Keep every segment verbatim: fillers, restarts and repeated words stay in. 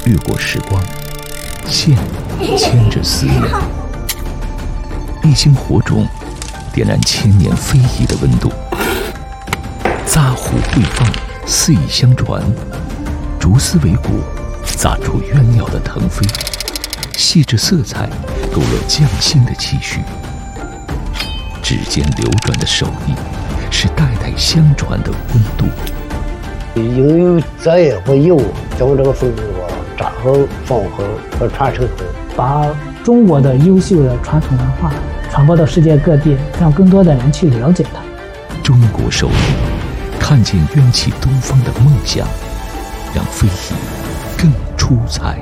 越过时光，线牵着思念，一星火种点燃千年非遗的温度，扎虎汇放，四意相传，竹丝为骨，砸出鸳鸯的腾飞，细致色彩勾勒匠心的气绪，指尖流转的手艺是代代相传的温度。 应有责任和义务将这个风景扎好、放好和传承好， 把中国的优秀的传统文化传播到世界各地，让更多的人去了解它。 中国手艺，看见元气东方的梦想，让非遗更出彩。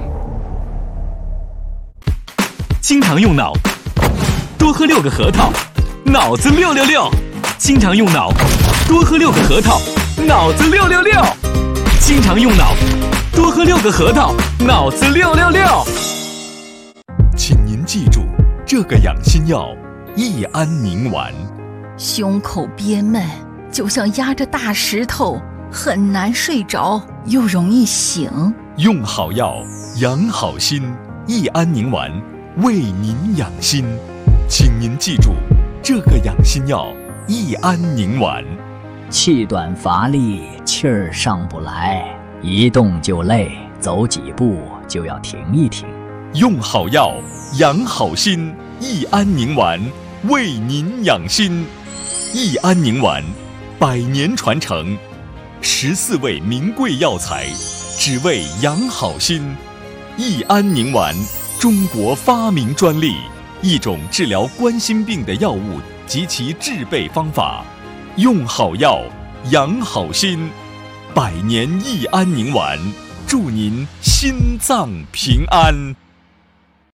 经常用脑，多喝六个核桃，脑子六六六。经常用脑，多喝六个核桃，脑子六六六。经常用脑，多喝六个核桃，脑子六六六。 请您记住，这个养心药益安宁丸。 胸口憋闷，就像压着大石头，很难睡着，又容易醒。 用好药，养好心，益安宁丸为您养心。请您记住，这个养心药益安宁丸。 气短乏力，气儿上不来，一动就累，走几步就要停一停。 用好药，养好心，益安宁丸为您养心。益安宁丸，百年传承，十四味名贵药材，只为养好心。益安宁丸，中国发明专利，一种治疗冠心病的药物及其制备方法。用好药，养好心，百年益安宁丸，祝您心脏平安。